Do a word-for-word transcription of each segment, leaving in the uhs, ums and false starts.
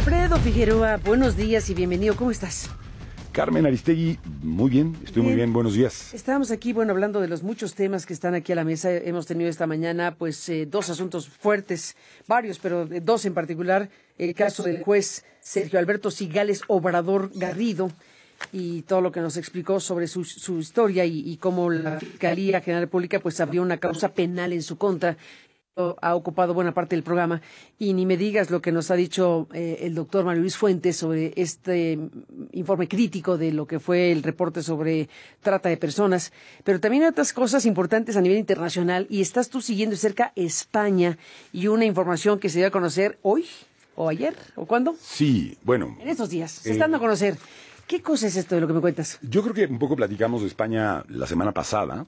Alfredo Figueroa, buenos días y bienvenido. ¿Cómo estás? Carmen Aristegui, muy bien, estoy bien. muy bien, buenos días. Estábamos aquí, bueno, hablando de los muchos temas que están aquí a la mesa. Hemos tenido esta mañana, pues, eh, dos asuntos fuertes, varios, pero eh, dos en particular. El caso del juez Sergio Alberto Cigales Obrador Garrido y todo lo que nos explicó sobre su, su historia y, y cómo la Fiscalía General Pública, pues, abrió una causa penal en su contra. Ha ocupado buena parte del programa y ni me digas lo que nos ha dicho eh, el doctor Mario Luis Fuentes sobre este informe crítico de lo que fue el reporte sobre trata de personas, pero también hay otras cosas importantes a nivel internacional y estás tú siguiendo de cerca España y una información que se dio a conocer hoy o ayer o cuándo. Sí, bueno. En estos días, se eh, están dando a conocer. ¿Qué cosa es esto de lo que me cuentas? Yo creo que un poco platicamos de España la semana pasada.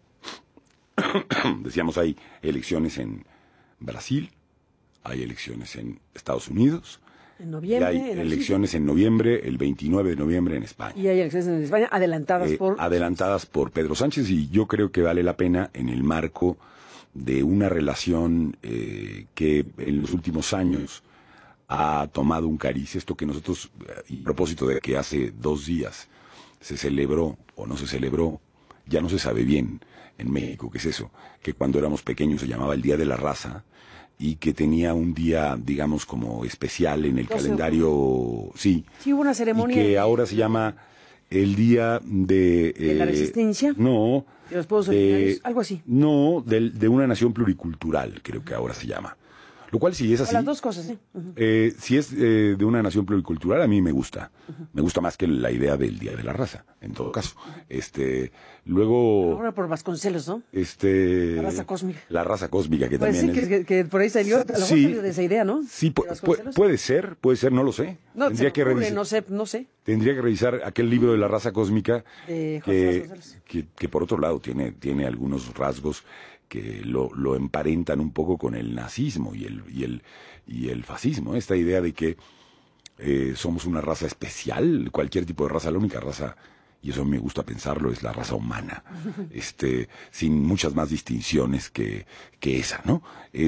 Decíamos, hay elecciones en Brasil, hay elecciones en Estados Unidos, en noviembre, y hay en elecciones en noviembre, el veintinueve de noviembre en España. Y hay elecciones en España adelantadas eh, por... Adelantadas por Pedro Sánchez, y yo creo que vale la pena en el marco de una relación eh, que en los últimos años ha tomado un cariz, esto que nosotros, a propósito de que hace dos días se celebró o no se celebró, ya no se sabe bien en México qué es eso, que cuando éramos pequeños se llamaba el Día de la Raza, y que tenía un día, digamos, como especial en el Entonces, calendario, sí. Sí, hubo una ceremonia. Y que de... ahora se llama el Día de... ¿De eh, la Resistencia? No. ¿De los pueblos de, originarios? Algo así. No, de, de una nación pluricultural, creo que ahora se llama. Lo cual, si es así... O las dos cosas, sí. Uh-huh. eh, si es eh, de una nación pluricultural, a mí me gusta. Uh-huh. Me gusta más que la idea del Día de la Raza, en todo caso. este Luego... Ahora por Vasconcelos, ¿no? Este, la raza cósmica. La raza cósmica, que pues también sí, es... que, que por ahí salió, a lo mejor sí, salió de esa idea, ¿no? Sí, pu pu puede ser, puede ser, no lo sé. No, tendría se que ocurre, revisar, no sé, no sé. Tendría que revisar aquel libro de la raza cósmica de que, que, que por otro lado tiene, tiene algunos rasgos que lo, lo emparentan un poco con el nazismo y el, y el, y el fascismo. Esta idea de que eh, somos una raza especial, cualquier tipo de raza, la única raza, y eso me gusta pensarlo, es la raza humana, este, sin muchas más distinciones que, que esa, ¿no?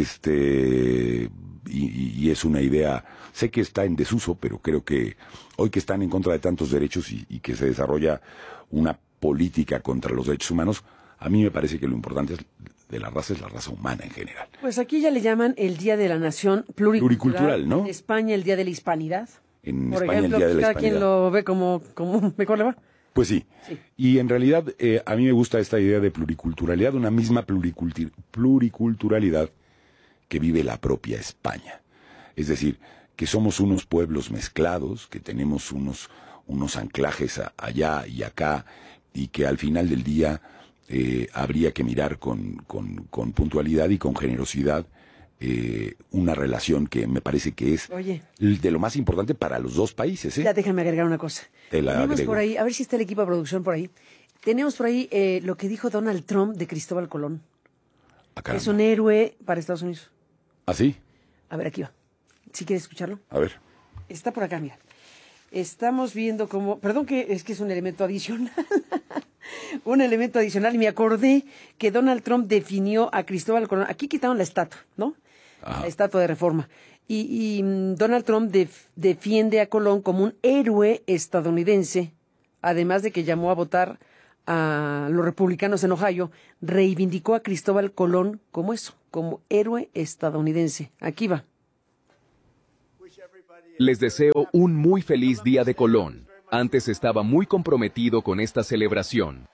Este, y, y es una idea, sé que está en desuso, pero creo que hoy que están en contra de tantos derechos y, y que se desarrolla una política contra los derechos humanos, a mí me parece que lo importante es, de la raza es la raza humana en general. Pues aquí ya le llaman el Día de la Nación Pluricultural, pluricultural, ¿no? En España el Día de la Hispanidad. En Por España ejemplo, el Día de la cada Hispanidad. quien lo ve como, como mejor le va. Pues sí. sí. Y en realidad eh, a mí me gusta esta idea de pluriculturalidad, una misma pluriculti pluriculturalidad que vive la propia España. Es decir, que somos unos pueblos mezclados, que tenemos unos, unos anclajes a, allá y acá, y que al final del día eh, habría que mirar con, con, con puntualidad y con generosidad Eh, una relación que me parece que es Oye, de lo más importante para los dos países. ¿eh? Ya déjame agregar una cosa. Te la Tenemos agrego. por ahí, a ver si está el equipo de producción por ahí. Tenemos por ahí eh, lo que dijo Donald Trump de Cristóbal Colón. Ah, es un héroe para Estados Unidos. ¿Ah, sí? A ver, aquí va. ¿Sí quieres escucharlo? A ver. Está por acá, mira. Estamos viendo cómo... Perdón, que es que es un elemento adicional. un elemento adicional. Y me acordé que Donald Trump definió a Cristóbal Colón. Aquí quitaron la estatua, ¿no? Ajá. La estatua de Reforma. Y, y Donald Trump def, defiende a Colón como un héroe estadounidense, además de que llamó a votar a los republicanos en Ohio, reivindicó a Cristóbal Colón como eso, como héroe estadounidense. Aquí va. Les deseo un muy feliz Día de Colón. Antes estaba muy comprometido con esta celebración.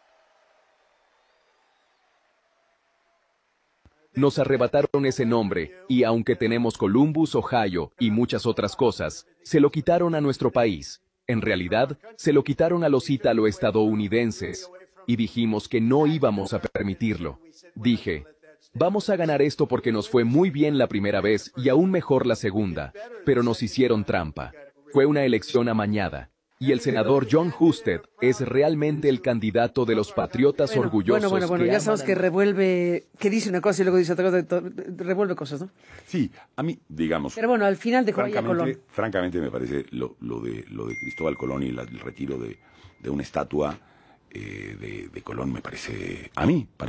Nos arrebataron ese nombre, y aunque tenemos Columbus, Ohio, y muchas otras cosas, se lo quitaron a nuestro país. En realidad, se lo quitaron a los ítalo-estadounidenses, y dijimos que no íbamos a permitirlo. Dije, vamos a ganar esto porque nos fue muy bien la primera vez y aún mejor la segunda, pero nos hicieron trampa. Fue una elección amañada. Y el senador Jon Husted es realmente el candidato de los patriotas bueno, orgullosos. Bueno, bueno, bueno, ya sabes que revuelve, que dice una cosa y luego dice otra cosa, revuelve cosas, ¿no? Sí, a mí, digamos. Pero bueno, al final dejó ahí a Colón. Francamente me parece lo, lo, de, lo de Cristóbal Colón y la, el retiro de, de una estatua eh, de, de Colón me parece, a mí,